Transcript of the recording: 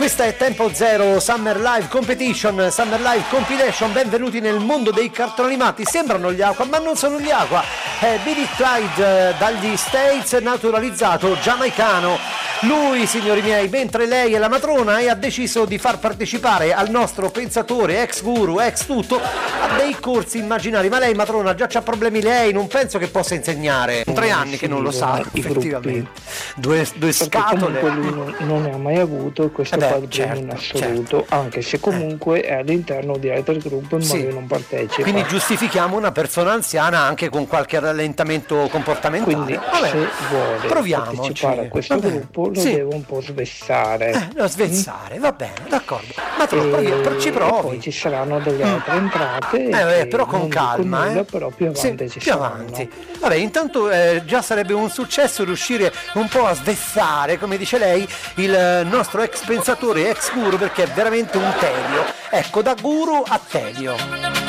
Questa è Tempo Zero Summer Live Competition, Summer Live Compilation. Benvenuti nel mondo dei cartoni animati. Sembrano gli Aqua, ma non sono gli Aqua. È Billy Clyde dagli States, naturalizzato giamaicano. Lui, signori miei, mentre lei è la matrona e ha deciso di far partecipare al nostro pensatore, ex guru, ex tutto, a dei corsi immaginari. Ma lei, matrona, già c'ha problemi lei, non penso che possa insegnare. 3 anni che non lo sa, effettivamente. Due scatole. Lui non ne ha mai avuto questo padrino in assoluto, anche se comunque è all'interno di altri gruppi ma lui non partecipa. Quindi giustifichiamo una persona anziana anche con qualche rallentamento comportamentale. Quindi se vuole partecipare a questo gruppo lo deve un po' svezzare. Lo svezzare, va bene, d'accordo. Ma ci provi. Poi ci saranno delle altre entrate. Però con calma. Nulla, però più avanti ci saranno. Avanti. Vabbè, intanto già sarebbe un successo riuscire un po' a svezzare, come dice lei, il nostro ex pensatore, ex guru, perché è veramente un telio. Ecco, da guru a telio.